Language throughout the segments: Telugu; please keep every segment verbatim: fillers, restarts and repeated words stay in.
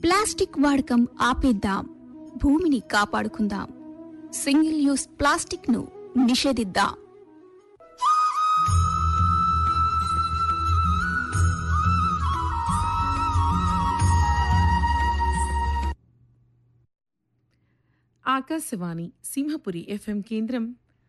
ప్లాస్టిక్ వాడకం ఆపేద్దాం, భూమిని కాపాడుకుందాం, సింగిల్ యూస్ ప్లాస్టిక్ ను నిషేధిద్దాం. ఆకాశవాణి సింహపురి ఎఫ్ఎం కేంద్రం.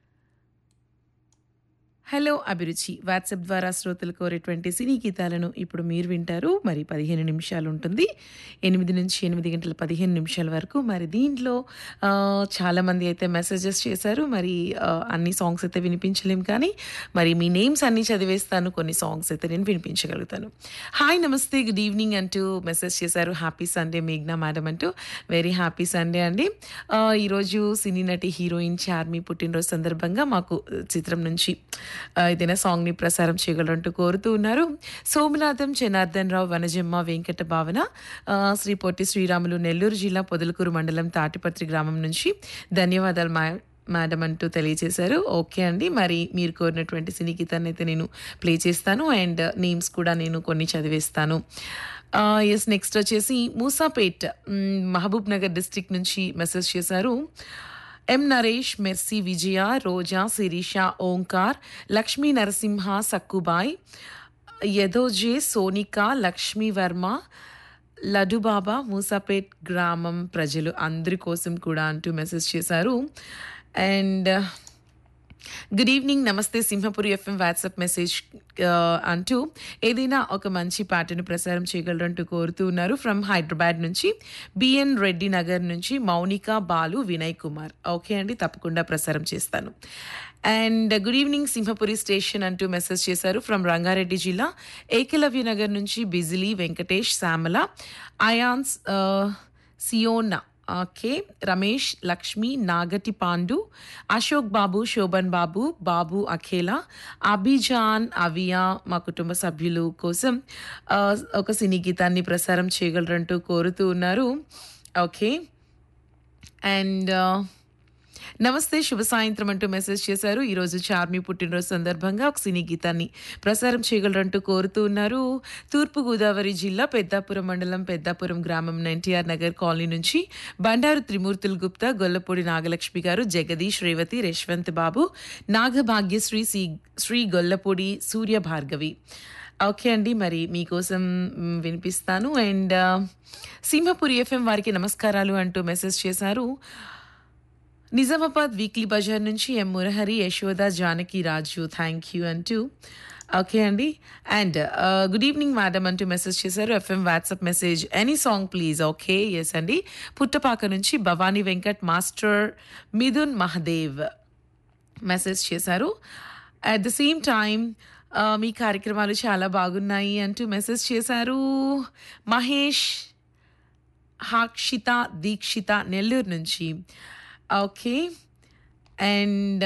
హలో అభిరుచి వాట్సాప్ ద్వారా శ్రోతలు కోరేటువంటి సినీ గీతాలను ఇప్పుడు మీరు వింటారు. మరి పదిహేను నిమిషాలు ఉంటుంది, ఎనిమిది నుంచి ఎనిమిది గంటల పదిహేను నిమిషాల వరకు. మరి దీంట్లో ఆ, చాలామంది అయితే మెసేజెస్ చేశారు. మరి ఆ, అన్ని సాంగ్స్ అయితే వినిపించలేం, కానీ మరి మీ నేమ్స్ అన్నీ చదివేస్తాను, కొన్ని సాంగ్స్ అయితే నేను వినిపించగలుగుతాను. హాయ్ నమస్తే గుడ్ ఈవినింగ్ అంటూ మెసేజ్ చేశారు. హ్యాపీ సండే మేఘ్నా మేడం అంటూ. వెరీ హ్యాపీ సండే అండి. ఆ, ఈరోజు సినీ నటి హీరోయిన్ చార్మి పుట్టినరోజు సందర్భంగా మాకు చిత్రం నుంచి ఆ, ఏదైనా సాంగ్ని ప్రసారం చేయగలంటూ కోరుతూ ఉన్నారు. సోమనాథం, జనార్దన్ రావు, వనజమ్మ, వెంకట భావన, ఆ, శ్రీ పొట్టి శ్రీరాములు, నెల్లూరు జిల్లా పొదలకూరు మండలం తాటిపత్రి గ్రామం నుంచి ధన్యవాదాలు మా మేడం అంటూ తెలియజేశారు. ఓకే అండి, మరి మీరు కోరినటువంటి సినీ గీతాన్ని అయితే నేను ప్లే చేస్తాను, అండ్ నేమ్స్ కూడా నేను కొన్ని చదివేస్తాను. ఎస్, నెక్స్ట్ వచ్చేసి మూసాపేట్, మ్, మహబూబ్ నగర్ డిస్ట్రిక్ట్ నుంచి మెసేజ్ చేశారు. ఎం నరేష్, మెర్సీ, విజయ, రోజా, శిరీష, ఓంకార్, లక్ష్మీ నరసింహ, సక్కుబాయ్, యదోజే, సోనిక, లక్ష్మీ వర్మ, లడ్డుబాబా, మూసాపేట్ గ్రామం ప్రజలు అందరి కోసం కూడా అంటూ మెసేజ్ చేశారు. అండ్ గుడ్ ఈవినింగ్, నమస్తే సింహపురి ఎఫ్ఎం వాట్సాప్ మెసేజ్ అంటూ ఏదైనా ఒక మంచి పాటను ప్రసారం చేయగలరంటూ కోరుతూ ఉన్నారు. ఫ్రమ్ హైదరాబాద్ నుంచి బిఎన్ రెడ్డి నగర్ నుంచి మౌనిక, బాలు, వినయ్ కుమార్. ఓకే అండి, తప్పకుండా ప్రసారం చేస్తాను. And good evening Simhapuri station అంటూ మెసేజ్ చేశారు. ఫ్రమ్ రంగారెడ్డి జిల్లా ఏకలవ్య నగర్ నుంచి బిజిలీ, వెంకటేష్, శ్యామల, అయాన్స్, సియోనా, ఓకే, రమేష్, లక్ష్మి, నాగటి పాండు, అశోక్ బాబు, శోభన్ బాబు, బాబు అఖేలా, అభిజాన్, అవియా, మా కుటుంబ సభ్యులు కోసం ఆ, ఒక సినీ గీతాన్ని ప్రసారం చేయగలరంటూ కోరుతూ ఉన్నారు. ఓకే, అండ్ నమస్తే శుభ సాయంత్రం అంటూ మెసేజ్ చేశారు. ఈరోజు చార్మి పుట్టినరోజు సందర్భంగా ఒక సినీ గీతాన్ని ప్రసారం చేయగలరంటూ కోరుతూ ఉన్నారు. తూర్పుగోదావరి జిల్లా పెద్దాపురం మండలం పెద్దాపురం గ్రామం ఎన్టీఆర్ నగర్ కాలనీ నుంచి బండారు త్రిమూర్తులు గుప్తా, గొల్లపూడి నాగలక్ష్మి గారు, జగదీష్, రేవతి, యశ్వంత్ బాబు, నాగభాగ్యశ్రీ, శ్రీ శ్రీ గొల్లపూడి, సూర్య భార్గవి. ఓకే అండి, మరి మీకోసం మ్, వినిపిస్తాను. అండ్ సింహపురి ఎఫ్ఎం వారికి నమస్కారాలు అంటూ మెసేజ్ చేశారు. నిజామాబాద్ వీక్లీ బజార్ నుంచి ఎం మురహరి, యశోద, జానకి రాజు, థ్యాంక్ యూ అంటూ. ఓకే అండి, అండ్ గుడ్ ఈవినింగ్ మేడం అంటూ మెసేజ్ చేశారు. FM WhatsApp message, any song please. Okay, yes అండి. పుట్టపాక నుంచి భవానీ వెంకట్, మాస్టర్, మిథున్ మహదేవ్ మెసేజ్ చేశారు. అట్ ద సేమ్ టైం మీ కార్యక్రమాలు చాలా బాగున్నాయి అంటూ మెసేజ్ చేశారు. మహేష్, హాక్షిత, దీక్షిత, నెల్లూరు నుంచి. ఓకే, అండ్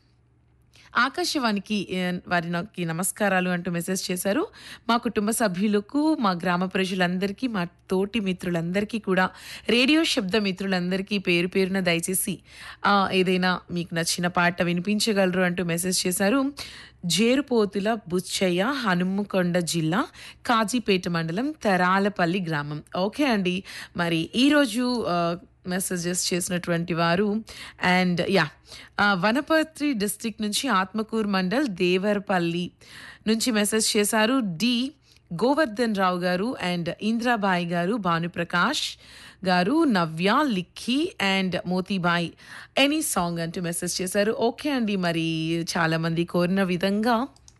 ఆకాశవాణికి ఆ, వారికి నమస్కారాలు అంటూ మెసేజ్ చేశారు. మా కుటుంబ సభ్యులకు, మా గ్రామ ప్రజలందరికీ, మా తోటి మిత్రులందరికీ కూడా, రేడియో శబ్ద మిత్రులందరికీ పేరు పేరున దయచేసి ఆ, ఏదైనా మీకు నచ్చిన పాట వినిపించగలరు అంటూ మెసేజ్ చేశారు. జేరుపోతుల బుచ్చయ్య, హనుమకొండ జిల్లా కాజీపేట మండలం తరాలపల్లి గ్రామం. ఓకే అండి, మరి ఈరోజు ఆ, మెసేజెస్ చేసినటువంటి వారు, అండ్ యా వనపర్తి డిస్ట్రిక్ట్ నుంచి ఆత్మకూరు మండల్ దేవరపల్లి నుంచి మెసేజ్ చేశారు. డి గోవర్ధన్ రావు గారు, అండ్ ఇంద్రాబాయి గారు, భానుప్రకాష్ గారు, నవ్య, లిక్కీ అండ్ మోతీబాయి, ఎనీ సాంగ్ అంటూ మెసేజ్ చేశారు. ఓకే అండి, మరి చాలామంది కోరిన విధంగా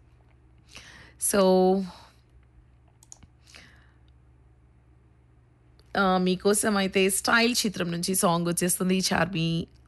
సో ఆ, మీకోసం అయితే స్టైల్ చిత్రం నుంచి సాంగ్ వచ్చేస్తుంది. చార్మి